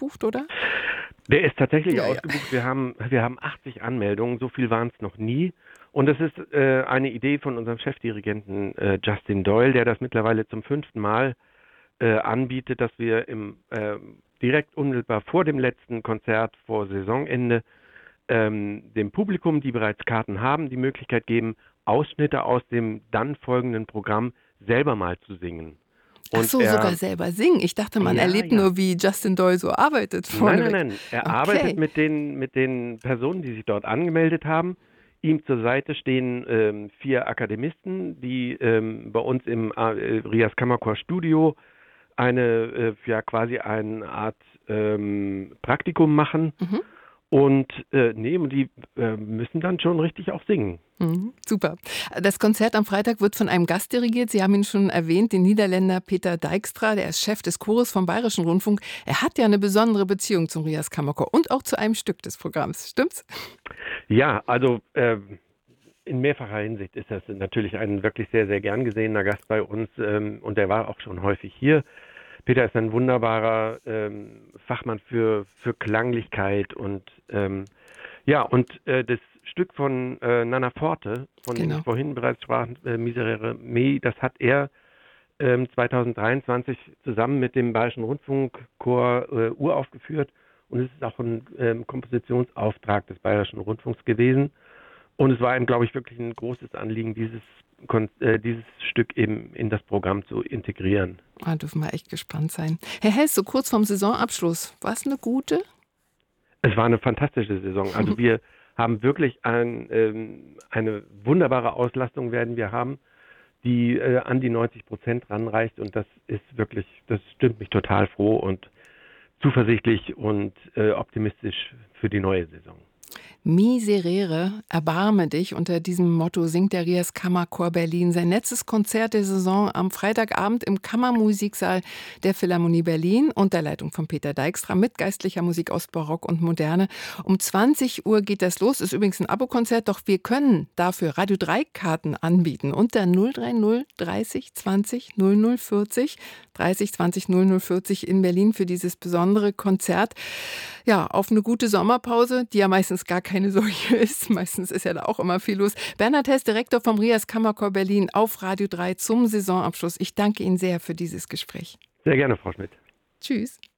ausgebucht, oder? Der ist tatsächlich Ja. ausgebucht. Wir haben 80 Anmeldungen, so viel waren es noch nie. Und das ist eine Idee von unserem Chefdirigenten Justin Doyle, der das mittlerweile zum 5. Mal anbietet, dass wir direkt unmittelbar vor dem letzten Konzert vor Saisonende dem Publikum, die bereits Karten haben, die Möglichkeit geben, Ausschnitte aus dem dann folgenden Programm selber mal zu singen. Ach Und so, sogar selber singen. Ich dachte, man erlebt nur, wie Justin Doyle so arbeitet vorneweg. Nein. Er Okay. arbeitet mit den Personen, die sich dort angemeldet haben. Ihm zur Seite stehen 4 Akademisten, die bei uns im Rias Kammerchor Studio quasi eine Art Praktikum machen. Mhm. Und die müssen dann schon richtig auch singen. Super. Das Konzert am Freitag wird von einem Gast dirigiert. Sie haben ihn schon erwähnt, den Niederländer Peter Dijkstra. Der ist Chef des Chores vom Bayerischen Rundfunk. Er hat ja eine besondere Beziehung zum Rias Kammerchor und auch zu einem Stück des Programms. Stimmt's? Ja, also in mehrfacher Hinsicht ist das natürlich ein wirklich sehr, sehr gern gesehener Gast bei uns und der war auch schon häufig hier. Peter ist ein wunderbarer Fachmann für Klanglichkeit und das Stück von Nana Forte, von dem ich vorhin bereits sprach, Miserere Me, das hat er 2023 zusammen mit dem Bayerischen Rundfunkchor uraufgeführt und es ist auch ein Kompositionsauftrag des Bayerischen Rundfunks gewesen. Und es war ihm, glaube ich, wirklich ein großes Anliegen, dieses Stück eben in das Programm zu integrieren. Da dürfen wir echt gespannt sein. Herr Hess, so kurz vorm Saisonabschluss, war es eine gute? Es war eine fantastische Saison. Also wir haben wirklich eine wunderbare Auslastung werden wir haben, die an die 90% ranreicht. Und das stimmt mich total froh und zuversichtlich und optimistisch für die neue Saison. Miserere, erbarme dich. Unter diesem Motto singt der Rias Kammerchor Berlin sein letztes Konzert der Saison am Freitagabend im Kammermusiksaal der Philharmonie Berlin unter Leitung von Peter Dijkstra mit geistlicher Musik aus Barock und Moderne. Um 20 Uhr geht das los. Ist übrigens ein Abokonzert, doch wir können dafür Radio 3 Karten anbieten unter 030 30 20 0040 30 20 0040 in Berlin für dieses besondere Konzert. Ja, auf eine gute Sommerpause, die ja meistens gar keine solche ist. Meistens ist ja da auch immer viel los. Bernhard Hess, Direktor vom Rias Kammerchor Berlin auf Radio 3 zum Saisonabschluss. Ich danke Ihnen sehr für dieses Gespräch. Sehr gerne, Frau Schmidt. Tschüss.